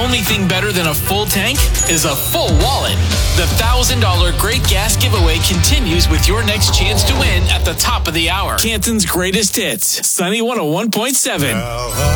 only thing better than a full tank is a full wallet. The $1,000 Great Gas Giveaway continues with your next chance to win at the top of the hour. Canton's greatest hits, Sunny 101.7.